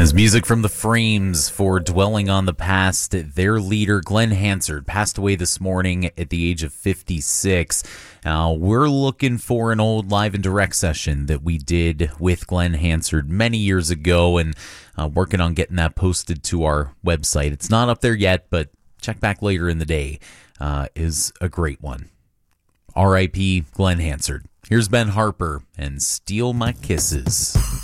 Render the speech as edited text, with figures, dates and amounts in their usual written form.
As music from the Frames for Dwelling on the Past. Their leader, Glenn Hansard, passed away this morning at the age of 56. We're looking for an old live and direct session that we did with Glenn Hansard many years ago, and working on getting that posted to our website. It's not up there yet, but check back later in the day. Is a great one. R.I.P. Glenn Hansard. Here's Ben Harper and Steal My Kisses.